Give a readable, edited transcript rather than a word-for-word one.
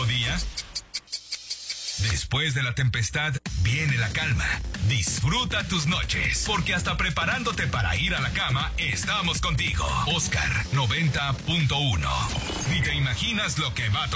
día? Después de la tempestad, viene la calma. Disfruta tus noches, porque hasta preparándote para ir a la cama, estamos contigo. Oscar 90.1. Ni te imaginas lo que va a tocar.